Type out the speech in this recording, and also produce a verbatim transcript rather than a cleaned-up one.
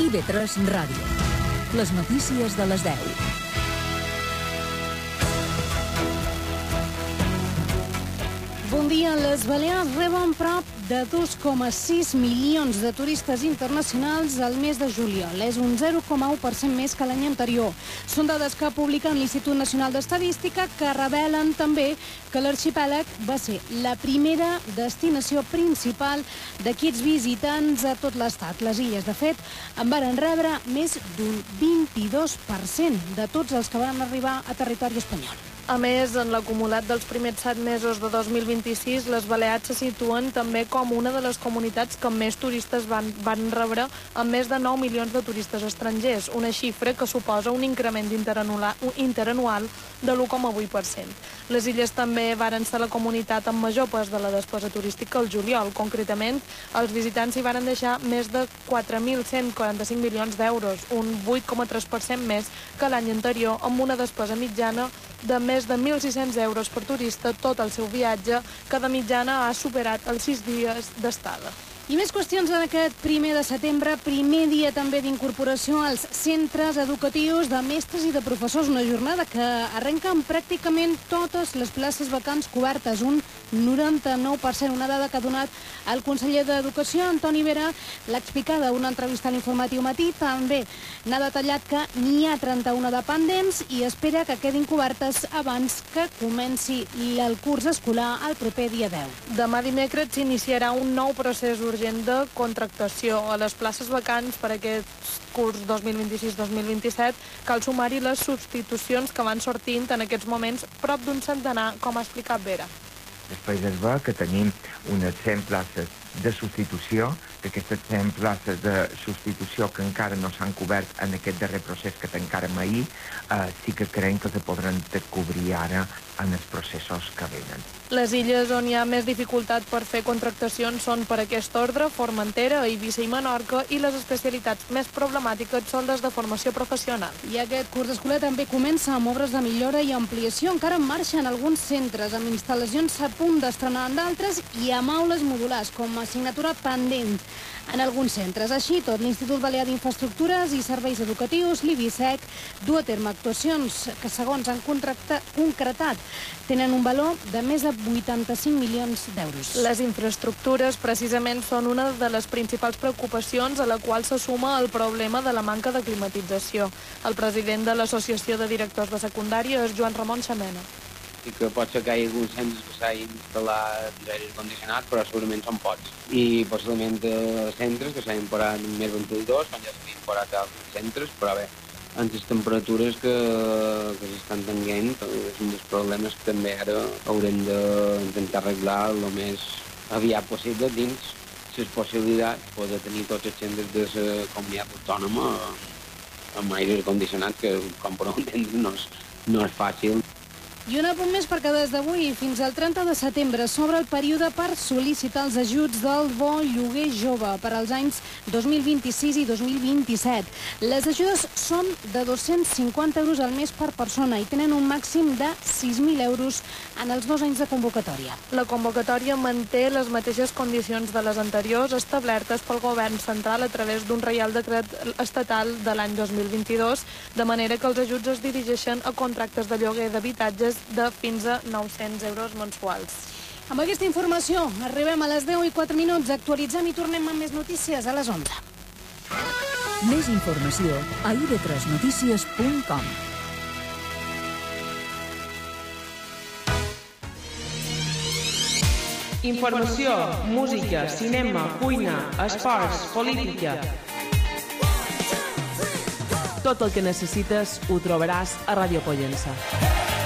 I V tres Ràdio. Les notícies de les deu. Bon dia. Les Balears reben prop de dos coma sis milions de turistes internacionals al mes de juliol. És un zero coma u per cent més que l'any anterior. Són dades que publica l'Institut Nacional d'Estadística, que revelen també que l'arxipèlag va ser la primera destinació principal d'aquests visitants a tot l'estat. Les illes, de fet, en varen rebre més d'un vint-i-dos per cent de tots els que van arribar a territori espanyol. A més, en l'acumulat dels primers set mesos de dos mil vint-i-sis, les Balears se situen també com una de les comunitats que més turistes van, van rebre, amb més de nou milions de turistes estrangers, una xifra que suposa un increment interanual de l'u coma vuit per cent. Les illes també varen ser la comunitat amb major pes de la despesa turística al juliol. Concretament, els visitants hi varen deixar més de quatre mil cent quaranta-cinc milions d'euros, un vuit coma tres per cent més que l'any anterior, amb una despesa mitjana de més de mil sis-cents euros per turista tot el seu viatge, que de mitjana ha superat els sis dies d'estada. I més qüestions en aquest primer de setembre, primer dia també d'incorporació als centres educatius de mestres i de professors. Una jornada que arrenca amb pràcticament totes les places vacants cobertes, un noranta-nou per cent, una dada que ha donat el conseller d'Educació, Antoni Vera, l'ha explicada a una entrevista a l'Informatiu Matí. També n'ha detallat que n'hi ha trenta-una dependents i espera que quedin cobertes abans que comenci el curs escolar el proper dia deu. Demà dimecres s'iniciarà un nou procés urgent de contractació a les places vacants per aquest curs dos mil vint-i-sis dos mil vint-i-set. Cal sumar-hi les substitucions que van sortint en aquests moments, prop d'un centenar, com ha explicat Vera. Després es veu que tenim unes cent places de substitució, que aquestes cent places de substitució que encara no s'han cobert en aquest darrer procés que tancarem ahir, eh, sí que creiem que se podran cobrir ara en els processos que venen. Les illes on hi ha més dificultat per fer contractacions són per aquest ordre Formentera, Eivissa i Menorca, i les especialitats més problemàtiques són les de formació professional. I aquest curs escolar també comença amb obres de millora i ampliació encara en marxa en alguns centres, amb instal·lacions a punt d'estrenar en d'altres i amb aules modulars com a assignatura pendent en alguns centres. Així tot, l'Institut Balear d'Infraestructures i Serveis Educatius, l'IBISEC, du a terme actuacions que, segons han concretat, tenen un valor de més de vuitanta-cinc milions d'euros. Les infraestructures, precisament, són una de les principals preocupacions, a la qual se suma el problema de la manca de climatització. El president de l'Associació de Directors de Secundària és Joan Ramon Xamena. I que pot ser que hi hagi alguns centres que s'hagin instal·lat aire condicionat, però segurament són pocs. I possiblement de centres que s'hagin posat més ventiladors, quan ja s'havien posat altres centres, però bé, amb les temperatures que, que s'estan tenint, és un dels problemes que també ara haurem d'intentar arreglar el més aviat possible dins les possibilitats de tenir tots els centres de la comunitat autònoma amb aire condicionat, que com podeu entendre no és, no és fàcil. I un apunt més perquè des d'avui fins al trenta de setembre s'obre el període per sol·licitar els ajuts del bo lloguer jove per als anys dos mil vint-i-sis i dos mil vint-i-set. Les ajudes són de dos-cents cinquanta euros al mes per persona i tenen un màxim de sis mil euros en els dos anys de convocatòria. La convocatòria manté les mateixes condicions de les anteriors establertes pel govern central a través d'un reial decret estatal de l'any dos mil vint-i-dos, de manera que els ajuts es dirigeixen a contractes de lloguer d'habitatges de fins a nou-cents euros mensuals. Amb aquesta informació arribem a les deu i quatre minuts, actualitzem i tornem amb més notícies a les onze. Més informació a i ve tres notícies punt com. Informació, música, cinema, cuina, esports, política. Tot el que necessites ho trobaràs a Ràdio Pollença.